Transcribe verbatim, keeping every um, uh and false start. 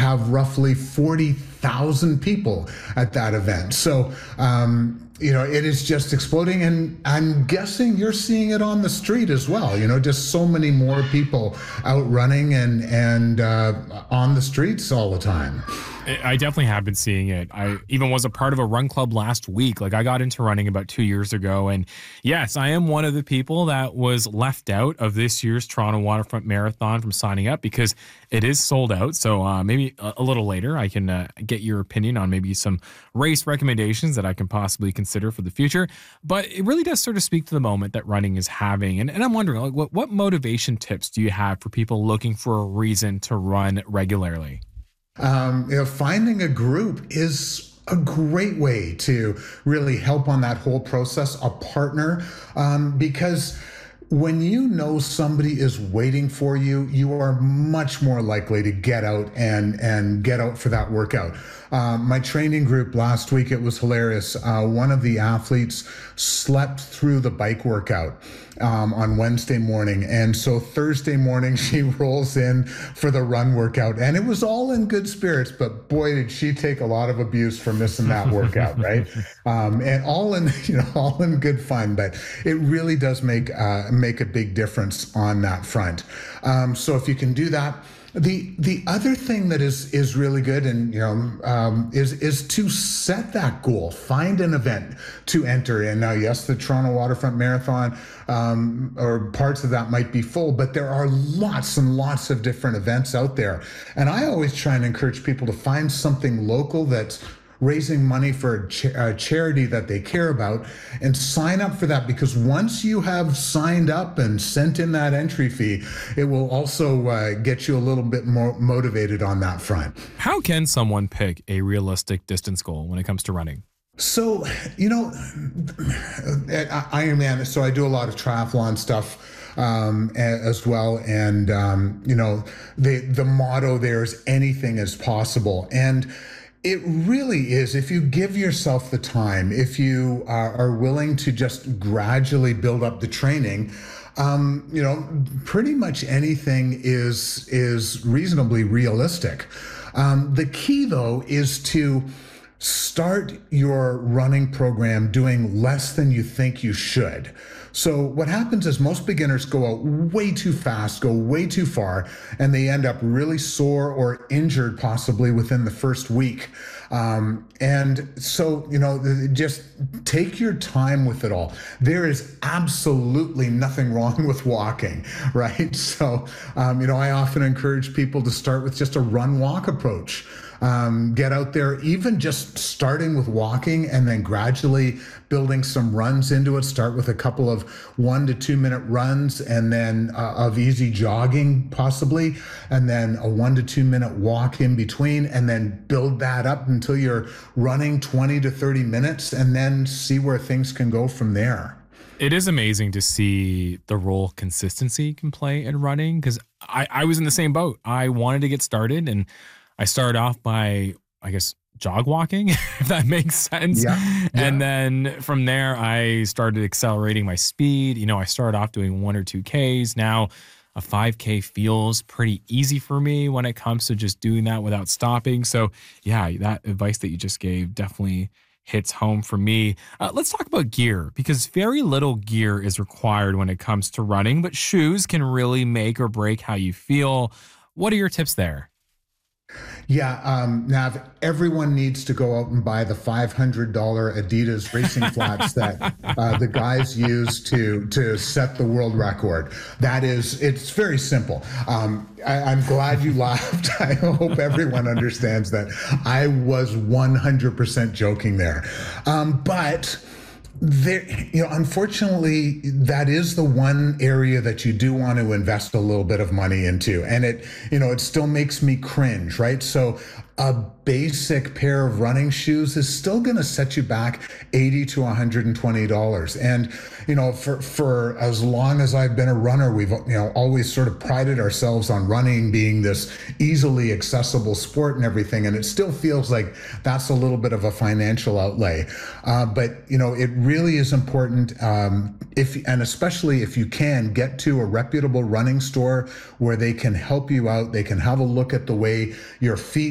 have roughly forty thousand people at that event. So, um, you know, it is just exploding. And I'm guessing you're seeing it on the street as well. You know, just so many more people out running and, and uh, on the streets all the time. I definitely have been seeing it. I even was a part of a run club last week. Like I got into running about two years ago. And yes, I am one of the people that was left out of this year's Toronto Waterfront Marathon from signing up because it is sold out. So uh, maybe a, a little later I can uh, get your opinion on maybe some race recommendations that I can possibly consider for the future. But it really does sort of speak to the moment that running is having. And, and I'm wondering, like, what, what motivation tips do you have for people looking for a reason to run regularly? Um, you know, finding a group is a great way to really help on that whole process, a partner, um, because when you know somebody is waiting for you, you are much more likely to get out and and get out for that workout. Um, my training group last week, it was hilarious. Uh, one of the athletes slept through the bike workout um, on Wednesday morning. And so Thursday morning, she rolls in for the run workout. And it was all in good spirits, but boy, did she take a lot of abuse for missing that workout, right? Um, and all in, you know, all in good fun. But it really does make, uh, make a big difference on that front. Um, so if you can do that, The the other thing that is is really good, and you know, um, is is to set that goal. Find an event to enter in. Now, yes, the Toronto Waterfront Marathon um, or parts of that might be full, but there are lots and lots of different events out there. And I always try and encourage people to find something local that's raising money for a, cha- a charity that they care about and sign up for that, because once you have signed up and sent in that entry fee, it will also uh, get you a little bit more motivated on that front. How can someone pick a realistic distance goal when it comes to running? So, you know, at Ironman, so I do a lot of triathlon stuff um, as well. And, um, you know, the, the motto there is anything is possible. And it really is. If you give yourself the time, if you are, are willing to just gradually build up the training, um, you know, pretty much anything is is reasonably realistic. Um, the key, though, is to start your running program doing less than you think you should. So what happens is most beginners go out way too fast, go way too far, and they end up really sore or injured possibly within the first week. Um, and so, you know, just take your time with it all. There is absolutely nothing wrong with walking, right? So, um, you know, I often encourage people to start with just a run-walk approach. Um, get out there, even just starting with walking and then gradually building some runs into it. Start with a couple of one to two minute runs and then uh, of easy jogging possibly, and then a one to two minute walk in between, and then build that up until you're running twenty to thirty minutes, and then see where things can go from there. It is amazing to see the role consistency can play in running, because I, I was in the same boat. I wanted to get started, and I started off by, I guess, jog walking, if that makes sense. Yeah, yeah. And then from there, I started accelerating my speed. You know, I started off doing one or two Ks. Now a five K feels pretty easy for me when it comes to just doing that without stopping. So yeah, that advice that you just gave definitely hits home for me. Uh, let's talk about gear, because very little gear is required when it comes to running, but shoes can really make or break how you feel. What are your tips there? Yeah, um, Nav, everyone needs to go out and buy the five hundred dollars Adidas racing flats that uh, the guys use to to set the world record. That is, it's very simple. Um, I, I'm glad you laughed. I hope everyone understands that I was one hundred percent joking there. Um, but there, you know, unfortunately, that is the one area that you do want to invest a little bit of money into. And it, you know, it still makes me cringe, right? So a basic pair of running shoes is still going to set you back eighty to one hundred twenty dollars. And, you know, for, for as long as I've been a runner, we've, you know, always sort of prided ourselves on running being this easily accessible sport and everything. And it still feels like that's a little bit of a financial outlay. Uh, but, you know, it really is important, um, if, and especially if you can get to a reputable running store where they can help you out. They can have a look at the way your feet